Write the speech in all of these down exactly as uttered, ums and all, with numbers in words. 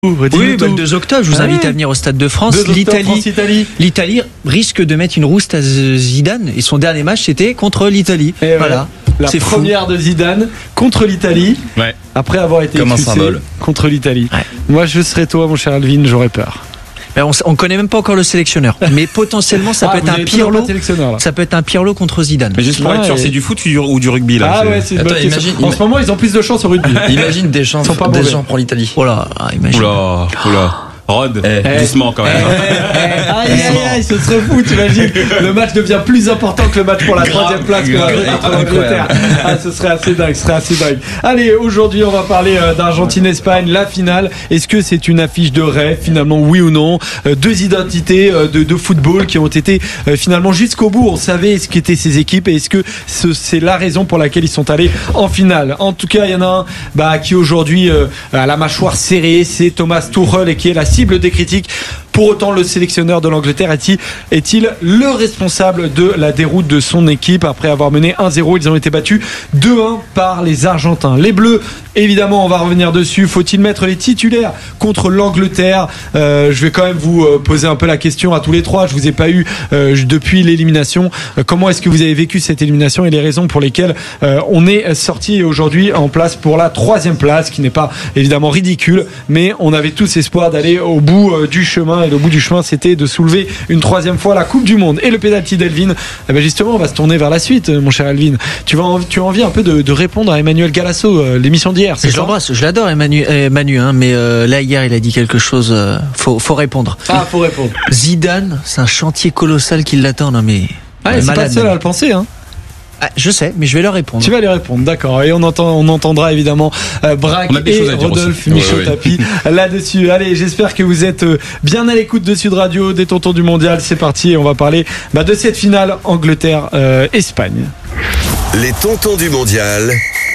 Oui, bah, le deux octobre, je vous invite ah, à venir au Stade de France. L'Italie, France-Italie. L'Italie risque de mettre une rouste à Zidane et son dernier match c'était contre l'Italie. Et voilà. La c'est première fou. de Zidane contre l'Italie. Ouais. Après avoir été comme expulsé un symbole contre l'Italie. Ouais. Moi, je serais toi, mon cher Alvin, j'aurais peur. Ben on, on connaît même pas encore le sélectionneur, mais potentiellement ça ah, peut être un Pirlo. Ça peut être un Pirlo contre Zidane. Mais juste pour ouais, être sûr, et... c'est du foot ou du, ou du rugby là. Ah ouais, c'est une Attends, bonne imagine, en ce moment, ils ont plus de chance au rugby. Imagine des chances, des gens pour l'Italie. Oh là, imagine. Oula, oula. Rod, eh, doucement quand même. Eh, eh, aïe, aïe, aïe, ce serait fou, t'imagines. Le match devient plus important que le match pour la troisième place contre l'Angleterre. Ah, ce serait assez dingue, ce serait assez dingue. Allez, aujourd'hui, on va parler euh, d'Argentine-Espagne, la finale. Est-ce que c'est une affiche de rêve, finalement, oui ou non? euh, Deux identités euh, de, de football qui ont été euh, finalement jusqu'au bout. On savait ce qu'étaient ces équipes et est-ce que ce, c'est la raison pour laquelle ils sont allés en finale. En tout cas, il y en a un bah, qui aujourd'hui euh, a la mâchoire serrée, c'est Thomas Tuchel et qui est la cible des critiques. Pour autant, le sélectionneur de l'Angleterre est-il, est-il le responsable de la déroute de son équipe? Après avoir mené un zéro, ils ont été battus deux un par les Argentins. Les Bleus, évidemment, on va revenir dessus. Faut-il mettre les titulaires contre l'Angleterre? euh, Je vais quand même vous poser un peu la question à tous les trois. Je vous ai pas eu euh, depuis l'élimination. Euh, comment est-ce que vous avez vécu cette élimination et les raisons pour lesquelles euh, on est sorti aujourd'hui en place pour la troisième place, qui n'est pas évidemment ridicule, mais on avait tous espoir d'aller au bout euh, du chemin. Et le bout du chemin, c'était de soulever une troisième fois la Coupe du Monde. Et le pénalty d'Elvin, eh ben justement, on va se tourner vers la suite, mon cher Elvin. Tu, vas en, tu as envie un peu de, de répondre à Emmanuel Galasso, euh, l'émission d'hier, c'est je ça? l'embrasse, je l'adore, Emmanuel, euh, Manu, hein, mais euh, là, hier, il a dit quelque chose, euh, faut, faut répondre. Ah, faut répondre. Zidane, c'est un chantier colossal qui l'attend, non mais... Ah, c'est pas le seul à le penser, hein. Ah, je sais, mais je vais leur répondre. Tu vas les répondre, d'accord. Et on entend, on entendra évidemment euh, Braque et Rodolphe Michaud-Tapi ouais, ouais. là-dessus. Allez, j'espère que vous êtes bien à l'écoute de Sud Radio, des Tontons du Mondial. C'est parti, et on va parler bah, de cette finale Angleterre-Espagne. Euh, Les Tontons du Mondial.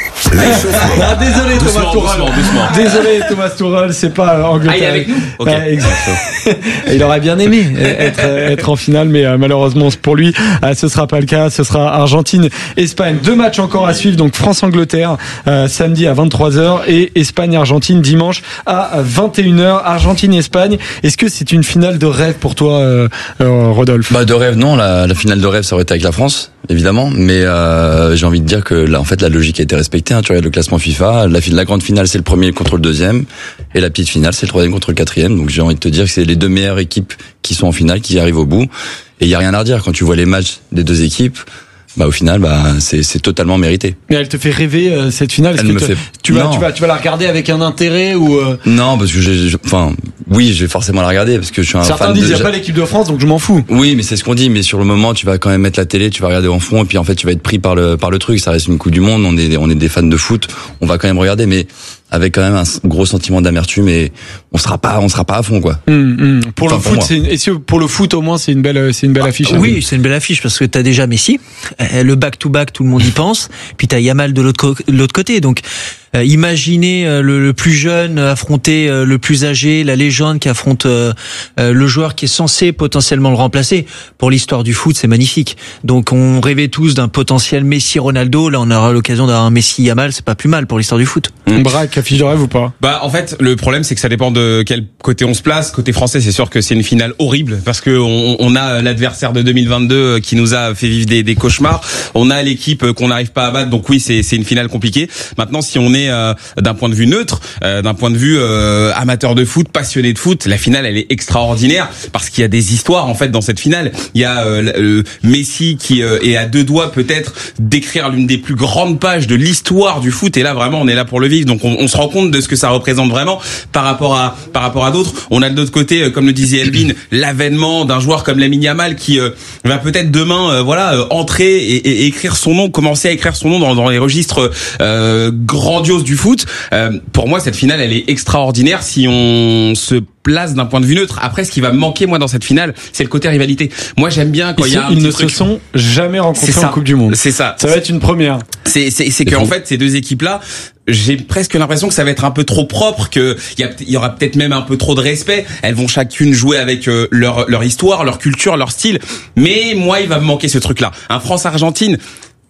Ah, désolé doucement, Thomas Tuchel. Doucement, doucement. Désolé Thomas Tuchel, c'est pas Angleterre. Ah, il est avec nous. Ok. Ah, exact. Il aurait bien aimé être, être en finale, mais euh, malheureusement pour lui, euh, ce sera pas le cas. Ce sera Argentine-Espagne. Deux matchs encore à suivre. Donc France-Angleterre euh, samedi à vingt-trois heures et Espagne-Argentine dimanche à vingt et une heures. Argentine-Espagne. Est-ce que c'est une finale de rêve pour toi, euh, euh, Rodolphe? Bah de rêve non. La, la finale de rêve, ça aurait été avec la France, évidemment. Mais euh, j'ai envie de dire que là, en fait, la logique a été respectée. Tu regardes le classement FIFA, la, la grande finale c'est le premier contre le deuxième et la petite finale c'est le troisième contre le quatrième. Donc j'ai envie de te dire que c'est les deux meilleures équipes qui sont en finale, qui arrivent au bout. Et il y a rien à redire quand tu vois les matchs des deux équipes. Bah au final bah c'est c'est totalement mérité. Mais elle te fait rêver euh, cette finale. Est-ce elle que me te, fait... tu vas non. tu vas tu vas la regarder avec un intérêt ou euh... Non parce que j'ai enfin oui je vais forcément la regarder parce que je suis un Certains fan disent il de... n'y a pas l'équipe de France donc je m'en fous. Oui mais c'est ce qu'on dit, mais sur le moment tu vas quand même mettre la télé, tu vas regarder en fond et puis en fait tu vas être pris par le par le truc. Ça reste une Coupe du Monde, on est on est des fans de foot, on va quand même regarder, mais avec quand même un gros sentiment d'amertume et on sera pas on sera pas à fond quoi. Mmh, mmh. Pour enfin, le foot, pour c'est une, et pour le foot au moins c'est une belle c'est une belle affiche. Ah, oui, c'est une belle affiche parce que t'as déjà Messi, le back to back tout le monde y pense, puis t'as Yamal de l'autre co- l'autre côté donc euh, imaginez euh, le, le plus jeune affronter euh, le plus âgé, la légende qui affronte euh, euh, le joueur qui est censé potentiellement le remplacer. Pour l'histoire du foot, c'est magnifique. Donc on rêvait tous d'un potentiel Messi-Ronaldo, là on aura l'occasion d'avoir un Messi-Yamal, c'est pas plus mal pour l'histoire du foot. Mmh. Braque, affiche de rêve ou pas? Bah en fait le problème c'est que ça dépend de quel côté on se place. Côté français c'est sûr que c'est une finale horrible parce que on, on a l'adversaire de deux mille vingt-deux qui nous a fait vivre des, des cauchemars. On a l'équipe qu'on n'arrive pas à battre, donc oui c'est c'est une finale compliquée. Maintenant si on est euh, d'un point de vue neutre, euh, d'un point de vue euh, amateur de foot, passionné de foot, la finale elle est extraordinaire parce qu'il y a des histoires en fait dans cette finale. Il y a euh, euh, Messi qui euh, est à deux doigts peut-être d'écrire l'une des plus grandes pages de l'histoire du foot et là vraiment on est là pour le vivre. Donc on, on se rend compte de ce que ça représente vraiment par rapport à par rapport à d'autres. On a de l'autre côté, comme le disait Elvin, l'avènement d'un joueur comme Lamine Yamal qui euh, va peut-être demain euh, voilà euh, entrer et, et, et écrire son nom, commencer à écrire son nom dans, dans les registres euh, grandioses du foot. Euh, pour moi, cette finale, elle est extraordinaire si on se place d'un point de vue neutre. Après, ce qui va me manquer moi dans cette finale, c'est le côté rivalité. Moi, j'aime bien quand il y a un ils petit ne truc. se sont jamais rencontrés en Coupe du Monde. C'est ça. Ça va être une première. C'est c'est c'est que en fait ces deux équipes là, j'ai presque l'impression que ça va être un peu trop propre, que il y a il y aura peut-être même un peu trop de respect. Elles vont chacune jouer avec euh, leur leur histoire, leur culture, leur style. Mais moi, il va me manquer ce truc là. Un France-Argentine.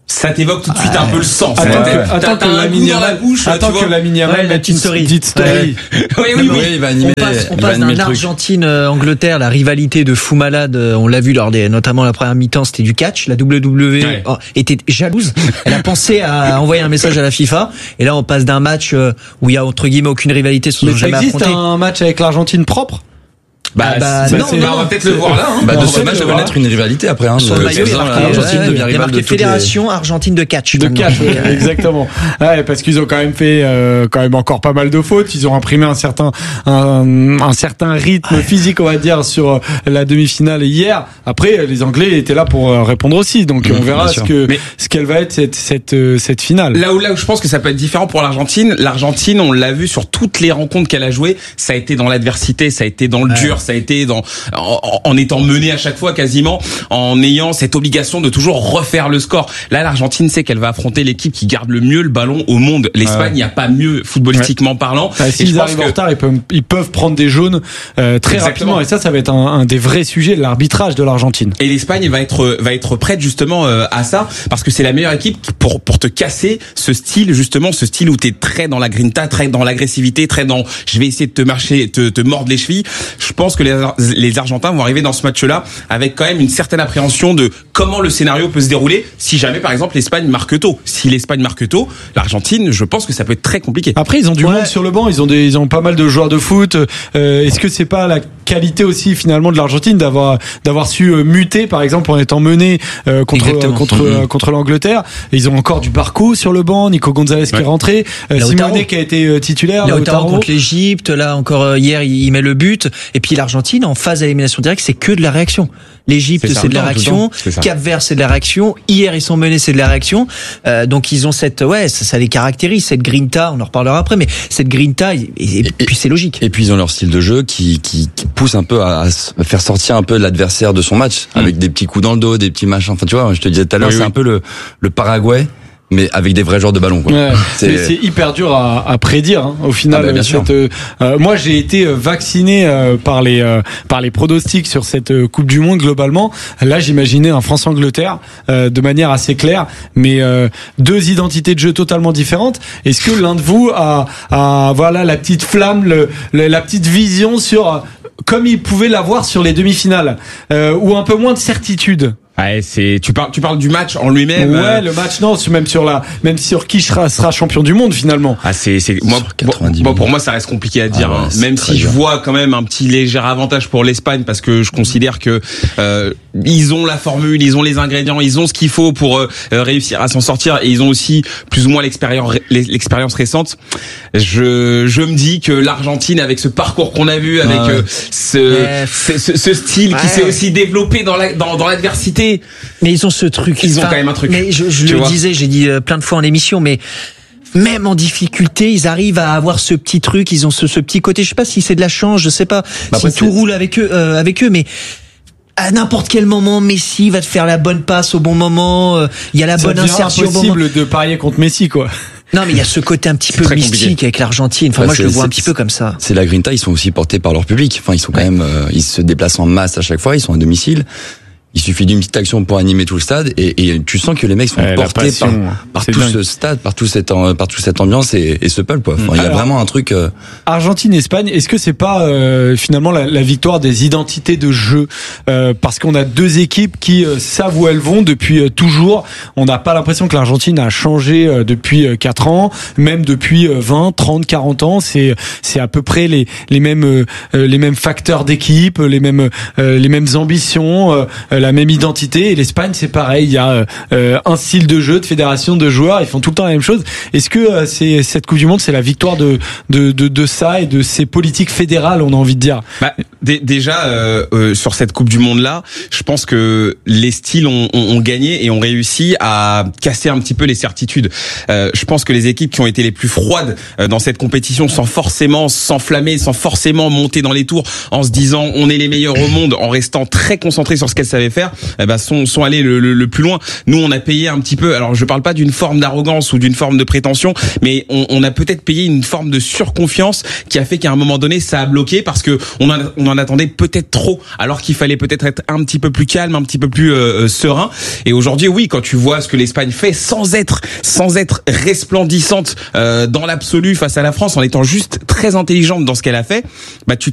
Ça t'évoque tout de suite ah, un peu le sang. Attends que, attends que la mini attends que la mini ouais, mette une story. Petite story. Ouais. oui, oui, oui. Il va animer, on passe, on passe d'un Argentine-Angleterre, la rivalité de fou malade. On l'a vu lors des, notamment la première mi-temps, c'était du catch. La W W E ouais. oh, était jalouse. Elle a pensé à envoyer un message à la FIFA. Et là, on passe d'un match où il y a entre guillemets aucune rivalité, se sont jamais affrontés. Existe un match avec l'Argentine propre? Bah, bah non, non, on va peut-être le voir là. Hein. Bah, de ce match, ça va naître une rivalité après. Hein, sur le maillot, il y a marqué, l'Argentine devient rivale de Fédération les... Argentine de catch. De catch, exactement. Ouais, parce qu'ils ont quand même fait euh, quand même encore pas mal de fautes. Ils ont imprimé un certain un, un certain rythme physique, on va dire, sur la demi-finale hier. Après, les Anglais étaient là pour répondre aussi. Donc, mmh, on verra ce que Mais ce qu'elle va être cette cette cette finale. Là où là où je pense que ça peut être différent pour l'Argentine. L'Argentine, on l'a vu sur toutes les rencontres qu'elle a jouées. Ça a été dans l'adversité, ça a été dans le ouais. dur. Ça a été dans en, en étant mené à chaque fois quasiment, en ayant cette obligation de toujours refaire le score. Là, l'Argentine sait qu'elle va affronter l'équipe qui garde le mieux le ballon au monde. L'Espagne, il n'y a pas mieux footballistiquement ouais. parlant. Ah, S'ils arrivent que... en retard, ils peuvent, ils peuvent prendre des jaunes euh, très Exactement. rapidement. Et ça, ça va être un, un des vrais sujets de l'arbitrage de l'Argentine. Et l'Espagne va être va être prête justement euh, à ça, parce que c'est la meilleure équipe pour pour te casser ce style justement, ce style où t'es très dans la grinta, très dans l'agressivité, très dans je vais essayer de te marcher, te, te mordre les chevilles. Je pense que les les Argentins vont arriver dans ce match-là avec quand même une certaine appréhension de comment le scénario peut se dérouler si jamais, par exemple, l'Espagne marque tôt. Si l'Espagne marque tôt, l'Argentine, je pense que ça peut être très compliqué. Après, ils ont du ouais. monde sur le banc, ils ont des, ils ont pas mal de joueurs de foot. Euh, est-ce que c'est pas la qualité aussi finalement de l'Argentine d'avoir d'avoir su euh, muter, par exemple, en étant mené euh, contre euh, contre mmh. contre l'Angleterre? Et ils ont encore du Barco sur le banc, Nico Gonzalez ouais. qui est rentré, euh, Simone qui a été euh, titulaire, Lautaro contre l'Égypte. Là encore euh, hier, il, il met le but. Et puis l'Argentine en phase à élimination directe, c'est que de la réaction. L'Égypte, c'est, c'est de la réaction. Cap-Vert, c'est de la réaction. Hier, ils sont menés, c'est de la réaction. Euh, donc, ils ont cette, ouais, ça, ça les caractérise, cette grinta. On en reparlera après, mais cette grinta, et, et, et puis c'est logique. Et puis, ils ont leur style de jeu qui, qui, qui pousse un peu à, à faire sortir un peu l'adversaire de son match, mmh. avec des petits coups dans le dos, des petits machins. Enfin, tu vois, je te disais tout à l'heure, oui, c'est oui. un peu le, le Paraguay, mais avec des vrais joueurs de ballon, quoi. Ouais, c'est... Mais c'est hyper dur à, à prédire, hein, au final. Ah bah, bien cette, sûr. Euh, moi, j'ai été vacciné euh, par les euh, par les pronostics sur cette euh, Coupe du Monde globalement. Là, j'imaginais un France-Angleterre euh, de manière assez claire, mais euh, deux identités de jeu totalement différentes. Est-ce que l'un de vous a, a voilà la petite flamme, le, le, la petite vision sur comme il pouvait l'avoir sur les demi-finales, euh, ou un peu moins de certitude? Ouais, c'est tu parles tu parles du match en lui-même. Ouais, euh... le match non, c'est même sur la même sur qui sera sera champion du monde finalement. Ah c'est c'est moi bon, pour moi ça reste compliqué à dire, ah ouais, hein. Même si dur. Je vois quand même un petit léger avantage pour l'Espagne parce que je considère que euh, ils ont la formule, ils ont les ingrédients, ils ont ce qu'il faut pour euh, réussir à s'en sortir et ils ont aussi plus ou moins l'expérience l'expérience récente. Je je me dis que l'Argentine avec ce parcours qu'on a vu avec ah ouais. euh, ce, ce, ce ce style ouais. qui s'est aussi développé dans la dans dans l'adversité. Mais ils ont ce truc. Ils enfin, ont quand même un truc. Mais je, je le vois. disais, j'ai dit plein de fois en émission, mais même en difficulté, ils arrivent à avoir ce petit truc. Ils ont ce, ce petit côté. Je sais pas si c'est de la chance, je sais pas bah si tout c'est... roule avec eux, euh, avec eux, mais. À n'importe quel moment, Messi va te faire la bonne passe au bon moment. Il euh, y a la ça bonne insertion. C'est impossible de parier contre Messi, quoi. Non, mais il y a ce côté un petit c'est peu mystique compliqué. Avec l'Argentine. Enfin, bah, moi, je le vois un petit peu comme ça. C'est la grinta. Ils sont aussi portés par leur public. Enfin, ils sont quand ouais. même, euh, ils se déplacent en masse à chaque fois. Ils sont à domicile. Il suffit d'une petite action pour animer tout le stade et, et tu sens que les mecs sont ouais, portés passion, par, par tout dingue. ce stade, par tout cette, par toute cette ambiance et, et ce peuple. Quoi. Enfin, il y a vraiment un truc. Euh... Argentine-Espagne, est-ce que c'est pas euh, finalement la, la victoire des identités de jeu euh, parce qu'on a deux équipes qui euh, savent où elles vont depuis euh, toujours. On n'a pas l'impression que l'Argentine a changé euh, depuis euh, quatre ans, même depuis euh, vingt, trente, quarante ans. C'est c'est à peu près les les mêmes euh, les mêmes facteurs d'équipe, les mêmes euh, les mêmes ambitions. Euh, la même identité et l'Espagne c'est pareil, il y a euh, un style de jeu, de fédération de joueurs, ils font tout le temps la même chose. Est-ce que euh, c'est cette Coupe du Monde, c'est la victoire de de de, de ça et de ces politiques fédérales, on a envie de dire? Bah, d- déjà euh, euh, sur cette Coupe du Monde là, je pense que les styles ont, ont, ont gagné et ont réussi à casser un petit peu les certitudes. Euh, je pense que les équipes qui ont été les plus froides euh, dans cette compétition, sans forcément s'enflammer, sans forcément monter dans les tours, en se disant on est les meilleurs au monde, en restant très concentrés sur ce qu'elles savaient faire. faire, eh ben sont sont allés le, le, le plus loin. Nous, on a payé un petit peu. Alors, je parle pas d'une forme d'arrogance ou d'une forme de prétention, mais on, on a peut-être payé une forme de surconfiance qui a fait qu'à un moment donné, ça a bloqué parce que on en, on en attendait peut-être trop, alors qu'il fallait peut-être être un petit peu plus calme, un petit peu plus euh, serein. Et aujourd'hui, oui, quand tu vois ce que l'Espagne fait, sans être, sans être resplendissante euh, dans l'absolu face à la France, en étant juste très intelligente dans ce qu'elle a fait, bah tu